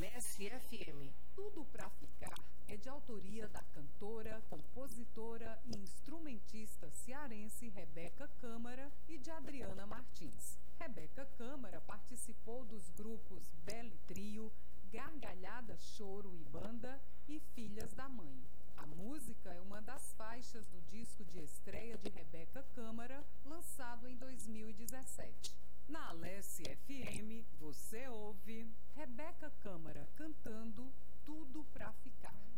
Alesse FM. Tudo pra Ficar é de autoria da cantora, compositora e instrumentista cearense Rebeca Câmara e de Adriana Martins. Rebeca Câmara participou dos grupos Belle Trio, Gargalhada, Choro e Banda e Filhas da Mãe. A música é uma das faixas do disco de estreia de Rebeca Câmara, lançado em 2017. Na Alesse FM, você ouve Rebeca Câmara cantando Tudo Pra Ficar.